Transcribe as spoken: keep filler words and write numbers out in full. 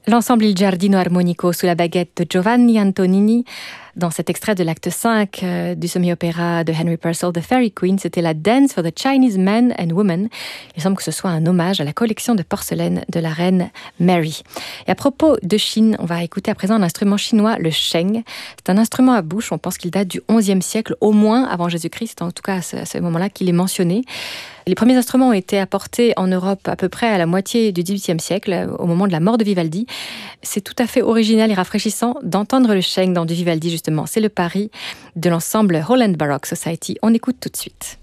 L'ensemble Il Giardino Armonico sous la baguette de Giovanni Antonini. Dans cet extrait de l'acte cinq euh, du semi-opéra de Henry Purcell, The Fairy Queen, c'était la Dance for the Chinese Men and Women. Il semble que ce soit un hommage à la collection de porcelaine de la reine Mary. Et à propos de Chine, on va écouter à présent un instrument chinois, le sheng. C'est un instrument à bouche, on pense qu'il date du onzième siècle, au moins avant Jésus-Christ, c'est en tout cas à ce, à ce moment-là qu'il est mentionné. Les premiers instruments ont été apportés en Europe à peu près à la moitié du dix-huitième siècle, au moment de la mort de Vivaldi. C'est tout à fait original et rafraîchissant d'entendre le sheng dans du Vivaldi, justement. C'est le pari de l'ensemble Holland Baroque Society. On écoute tout de suite.